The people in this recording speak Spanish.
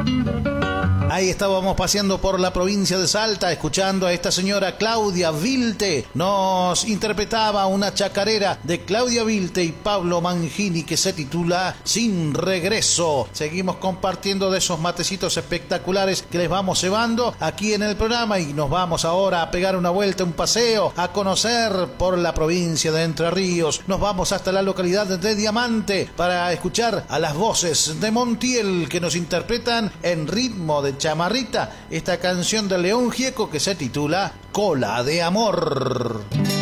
Ahí estábamos paseando por la provincia de Salta, escuchando a esta señora Claudia Vilte. Nos interpretaba una chacarera de Claudia Vilte y Pablo Mangini que se titula Sin Regreso. Seguimos compartiendo de esos matecitos espectaculares que les vamos cebando aquí en el programa y nos vamos ahora a pegar una vuelta, un paseo, a conocer por la provincia de Entre Ríos. Nos vamos hasta la localidad de Diamante para escuchar a las voces de Montiel que nos interpretan en ritmo de chamarrita esta canción de León Gieco que se titula Cola de Amor.